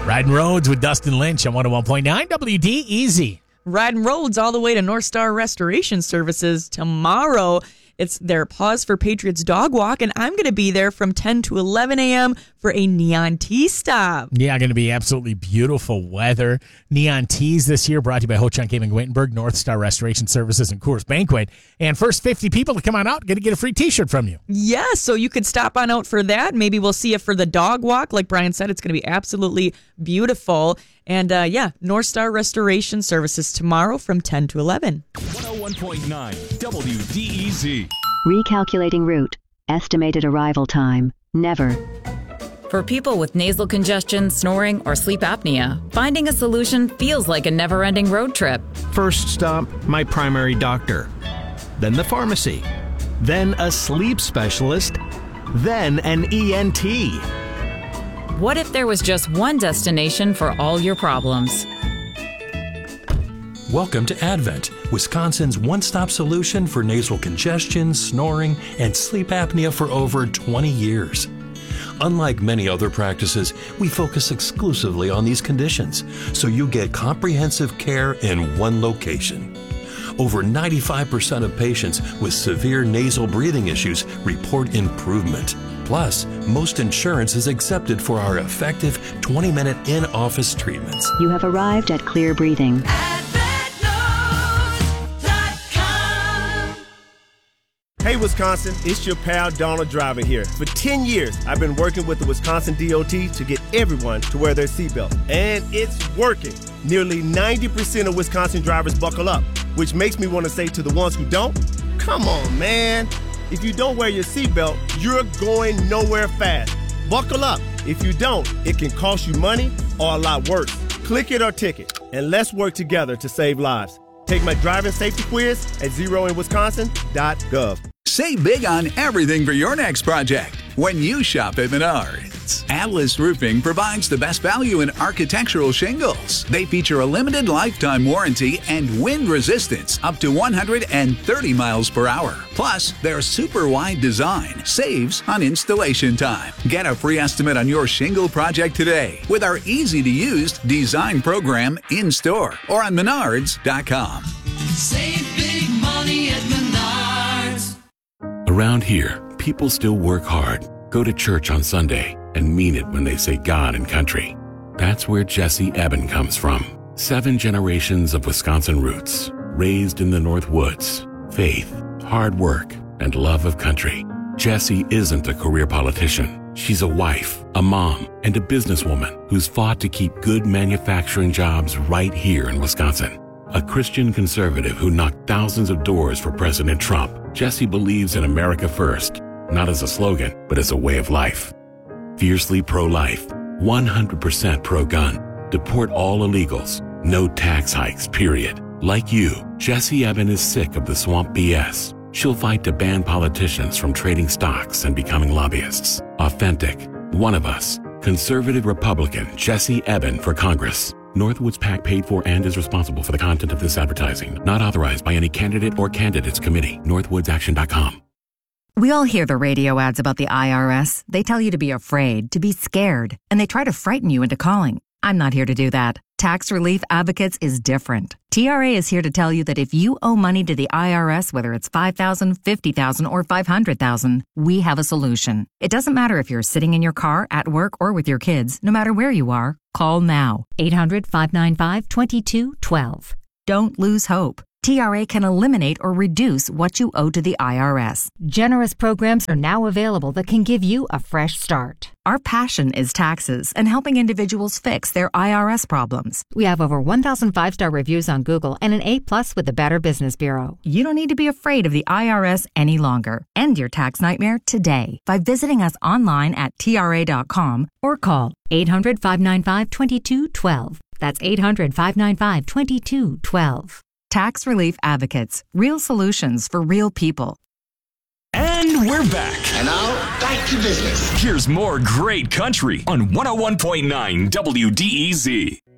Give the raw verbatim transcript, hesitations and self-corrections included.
Riding Roads with Dustin Lynch on one oh one point nine W D E Z. Riding Roads all the way to North Star Restoration Services tomorrow. It's their Pause for Patriots dog walk, and I'm going to be there from ten to eleven a.m. for a neon tea stop. Yeah, going to be absolutely beautiful weather. Neon teas this year brought to you by Ho Chunk Gaming Wittenberg, North Star Restoration Services, and Coors Banquet. And first fifty people to come on out, going to get a free t-shirt from you. Yeah, so you could stop on out for that. Maybe we'll see you for the dog walk. Like Brian said, it's going to be absolutely beautiful. And uh, yeah, North Star Restoration Services tomorrow from ten to eleven. one oh one point nine W D E Z. Recalculating route. Estimated arrival time. Never. For people with nasal congestion, snoring, or sleep apnea, finding a solution feels like a never-ending road trip. First stop, my primary doctor. Then the pharmacy. Then a sleep specialist. Then an E N T. What if there was just one destination for all your problems? Welcome to Advent, Wisconsin's one-stop solution for nasal congestion, snoring, and sleep apnea for over twenty years. Unlike many other practices, we focus exclusively on these conditions, so you get comprehensive care in one location. Over ninety-five percent of patients with severe nasal breathing issues report improvement. Plus, most insurance is accepted for our effective twenty-minute in-office treatments. You have arrived at Clear Breathing. Hey Wisconsin, it's your pal Donald Driver here. For ten years, I've been working with the Wisconsin D O T to get everyone to wear their seatbelt. And it's working. Nearly ninety percent of Wisconsin drivers buckle up, which makes me want to say to the ones who don't, come on, man. If you don't wear your seatbelt, you're going nowhere fast. Buckle up. If you don't, it can cost you money or a lot worse. Click it or ticket, and let's work together to save lives. Take my driving safety quiz at zero in wisconsin dot gov. Save big on everything for your next project when you shop at Menards. Atlas Roofing provides the best value in architectural shingles. They feature a limited lifetime warranty and wind resistance up to one hundred thirty miles per hour. Plus, their super wide design saves on installation time. Get a free estimate on your shingle project today with our easy-to-use design program in-store or on menards dot com. Save big money at Menards. Around here, people still work hard, go to church on Sunday, and mean it when they say God and country. That's where Jesse Eben comes from. Seven generations of Wisconsin roots, raised in the North Woods, faith, hard work, and love of country. Jessie isn't a career politician. She's a wife, a mom, and a businesswoman who's fought to keep good manufacturing jobs right here in Wisconsin. A Christian conservative who knocked thousands of doors for President Trump, Jessie believes in America first, not as a slogan, but as a way of life. Fiercely pro-life, one hundred percent pro-gun, deport all illegals, no tax hikes, period. Like you, Jessie Eben is sick of the swamp B S. She'll fight to ban politicians from trading stocks and becoming lobbyists. Authentic, one of us, conservative Republican Jessie Eben for Congress. Northwoods PAC paid for and is responsible for the content of this advertising. Not authorized by any candidate or candidates committee. northwoods action dot com. We all hear the radio ads about the I R S. They tell you to be afraid, to be scared, and they try to frighten you into calling. I'm not here to do that. Tax Relief Advocates is different. T R A is here to tell you that if you owe money to the I R S, whether it's five thousand dollars, fifty thousand dollars, or five hundred thousand dollars, we have a solution. It doesn't matter if you're sitting in your car, at work, or with your kids. No matter where you are, call now. eight hundred, five nine five, two two one two. Don't lose hope. T R A can eliminate or reduce what you owe to the I R S. Generous programs are now available that can give you a fresh start. Our passion is taxes and helping individuals fix their I R S problems. We have over one thousand five-star reviews on Google and an A plus with the Better Business Bureau. You don't need to be afraid of the I R S any longer. End your tax nightmare today by visiting us online at T R A dot com or call eight hundred, five nine five, two two one two. That's eight hundred, five nine five, two two one two. Tax Relief Advocates. Real solutions for real people. And we're back. And now, back to business. Here's more great country on one oh one point nine W D E Z.